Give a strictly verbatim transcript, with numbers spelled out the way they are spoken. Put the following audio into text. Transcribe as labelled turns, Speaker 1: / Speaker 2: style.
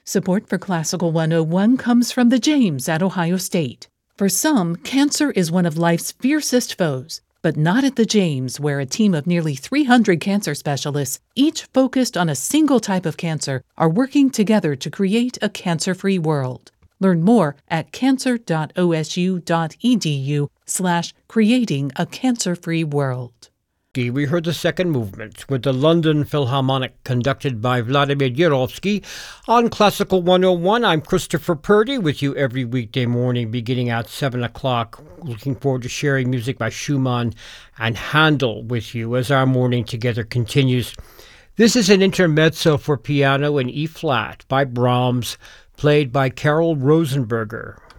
Speaker 1: Support for Classical one oh one comes from the James at Ohio State. For some, cancer is one of life's fiercest foes, but not at the James, where a team of nearly three hundred cancer specialists, each focused on a single type of cancer, are working together to create a cancer-free world. Learn more at cancer.osu.edu slash creating a cancer-free world.
Speaker 2: We heard the second movement with the London Philharmonic conducted by Vladimir Jurovsky on Classical one oh one. I'm Christopher Purdy with you every weekday morning beginning at seven o'clock. Looking forward to sharing music by Schumann and Handel with you as our morning together continues. This is an intermezzo for piano in E-flat by Brahms, played by Carol Rosenberger.